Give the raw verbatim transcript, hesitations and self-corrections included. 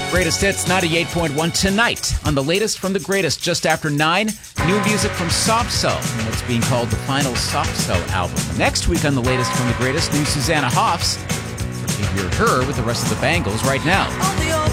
Greatest Hits ninety-eight point one tonight on the latest from the greatest. Just after nine, new music from Soft Cell, and what's being called the final Soft Cell album. Next week on the latest from the greatest, new Susanna Hoffs. You hear her with the rest of the Bangles right now.